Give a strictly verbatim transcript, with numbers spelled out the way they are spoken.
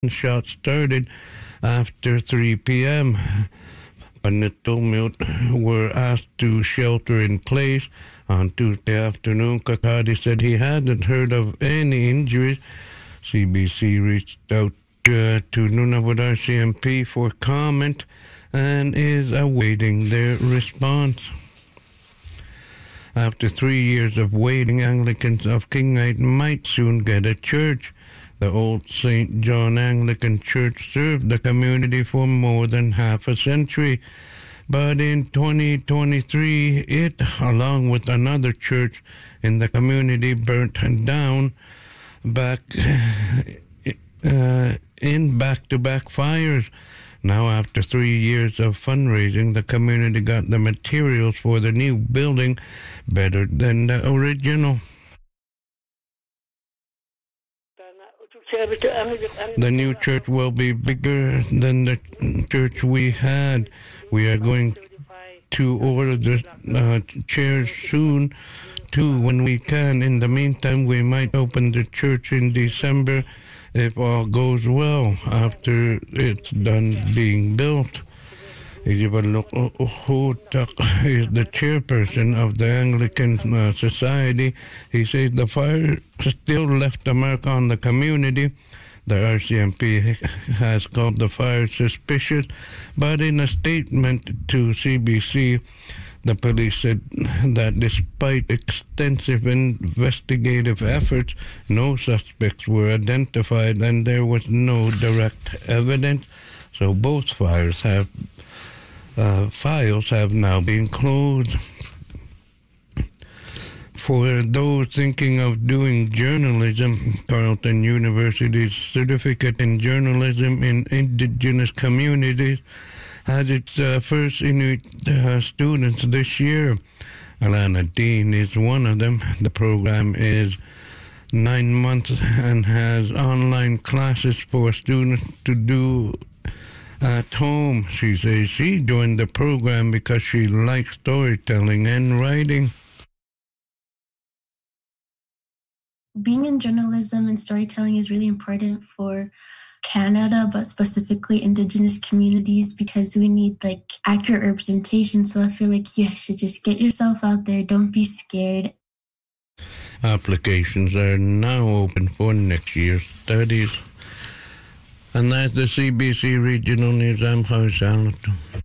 Shots started after three p.m. Panitomiot were asked to shelter in place. On Tuesday afternoon, Kakadi said he hadn't heard of any injuries. C B C reached out uh, to Nunavut R C M P for comment and is awaiting their response. After three years of waiting, Anglicans of Kingite might soon get a church. The old Saint John Anglican Church served the community for more than half a century. But in twenty twenty-three, it, along with another church in the community, burnt down back uh, in back-to-back fires. Now, after three years of fundraising, the community got the materials for the new building better than the original. The new church will be bigger than the church we had. We are going to order the uh, chairs soon, too, when we can. In the meantime, we might open the church in December if all goes well after it's done being built. Ijibalok Hutak is the chairperson of the Anglican uh, Society. He says the fire still left a mark on the community. The R C M P has called the fire suspicious, but in a statement to C B C, the police said that despite extensive investigative efforts, no suspects were identified and there was no direct evidence. So both fires have Uh, files have now been closed. For those thinking of doing journalism, Carleton University's Certificate in Journalism in Indigenous Communities has its uh, first Inuit uh, students this year. Alana Dean is one of them. The program is nine months and has online classes for students to do at home. She says she joined the program because she likes storytelling and writing. Being in journalism and storytelling is really important for Canada, but specifically Indigenous communities, because we need like accurate representation. So I feel like you should just get yourself out there. Don't be scared. Applications are now open for next year's studies. And that's the C B C Regional News. I'm House Alato.